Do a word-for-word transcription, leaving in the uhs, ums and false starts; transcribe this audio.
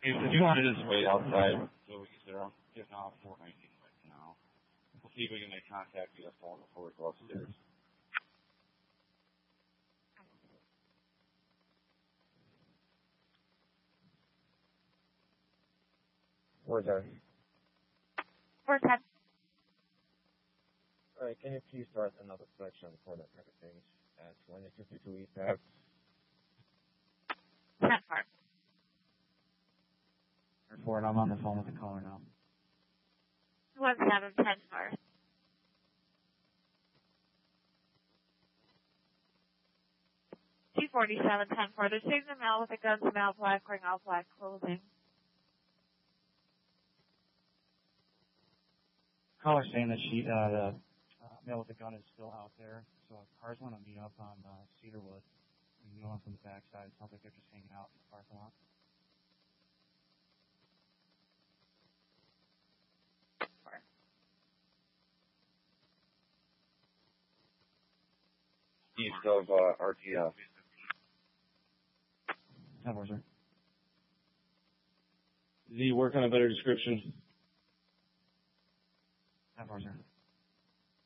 If you want to just wait outside so we can sit around getting off four nineteen right now, we'll see if we can make contact via phone before we go upstairs. Where's that? Four ten. All right, can you please start another selection for that traffic page at twenty fifty-two East Ave? ten four. Report, I'm on the phone with the caller now. One seven ten four. Two forty seven ten four. They're shooting a male with a gun to male black wearing all black clothing. Caller saying that she, uh, the uh, male with the gun is still out there, so cars want to meet up on uh, Cedarwood. And going from the backside, it sounds like they're just hanging out in the parking lot. East of uh, R T F. ten four, sir. Does he work on a better description? ten four, sir.